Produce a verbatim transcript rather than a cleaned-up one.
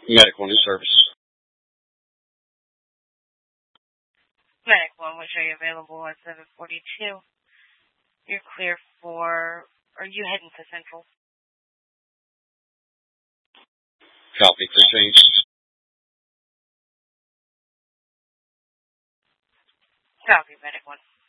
Medical New Service. Medic one, which are you available at seven forty-two? You're clear for, are you heading to Central? Copy for change. Copy, Medic one.